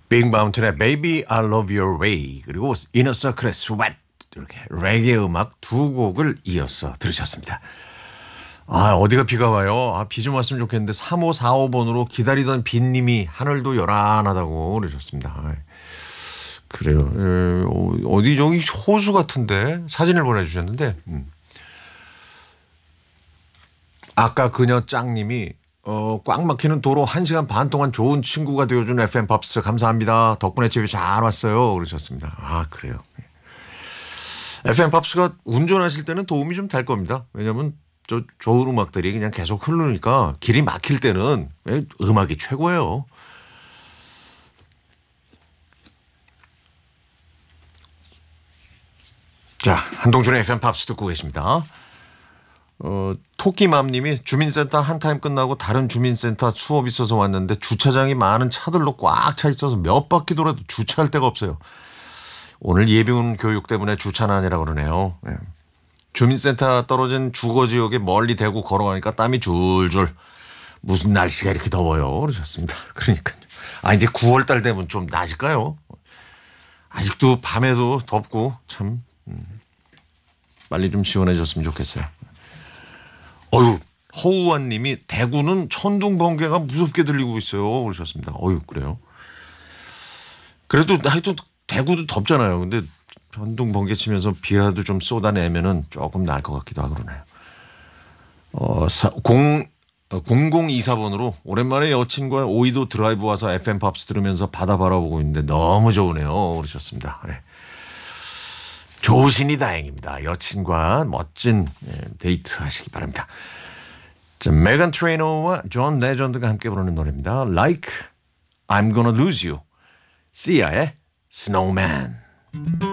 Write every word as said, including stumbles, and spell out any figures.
빅마운틴의 Baby I Love Your Way 그리고 이너 서클의 Sweat 이렇게 레게 음악 두 곡을 이어서 들으셨습니다. 아 어디가 비가 와요. 아, 비 좀 왔으면 좋겠는데 삼오사오 번으로 기다리던 빈님이 하늘도 요란하다고 그러셨습니다. 아, 그래요. 에, 어디 저기 호수 같은데 사진을 보내주셨는데 음. 아까 그녀 짱님이 어, 꽉 막히는 도로 한 시간 반 동안 좋은 친구가 되어준 에프엠 팝스 감사합니다. 덕분에 집에 잘 왔어요. 그러셨습니다. 아 그래요. 에프엠 팝스가 운전하실 때는 도움이 좀 될 겁니다. 왜냐하면 저 좋은 음악들이 그냥 계속 흐르니까 길이 막힐 때는 음악이 최고예요. 자, 한동준의 에프엠 팝스 듣고 계십니다. 어, 토끼맘님이 주민센터 한 타임 끝나고 다른 주민센터 수업 있어서 왔는데 주차장이 많은 차들로 꽉 차 있어서 몇 바퀴 돌아도 주차할 데가 없어요. 오늘 예비군 교육 때문에 주차는 아니라고 그러네요. 네. 주민센터 떨어진 주거지역에 멀리 대고 걸어가니까 땀이 줄줄. 무슨 날씨가 이렇게 더워요. 그러셨습니다. 그러니까요. 아 이제 구월달 되면 좀 나아질까요? 아직도 밤에도 덥고 참 음, 빨리 좀 시원해졌으면 좋겠어요. 어유 허우환 님이 대구는 천둥 번개가 무섭게 들리고 있어요. 그러셨습니다. 어유 그래요. 그래도 하여튼 대구도 덥잖아요. 근데 천둥 번개 치면서 비라도 좀 쏟아내면은 조금 나을 것 같기도 하고 그러네요. 어, 사, 공, 공공이사 번으로 오랜만에 여친과 오이도 드라이브 와서 에프엠 팝스 들으면서 바다 바라보고 있는데 너무 좋으네요. 그러셨습니다. 네. 좋으시니 다행입니다. 여친과 멋진 데이트 하시기 바랍니다. 자, 메간 트레이너와 존 레전드가 함께 부르는 노래입니다. Like I'm Gonna Lose You. 시아의 Snowman.